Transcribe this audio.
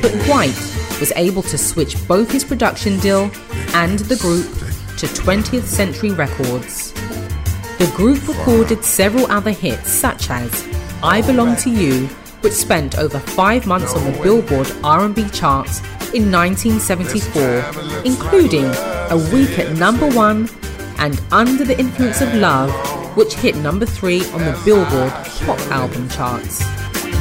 but White was able to switch both his production deal and the group to 20th Century Records. The group recorded several other hits such as I Belong to You, which spent over 5 months on the Billboard R&B charts in 1974, including a week at number 1, and Under the Influence of Love, which hit number 3 on the Billboard Pop Album charts.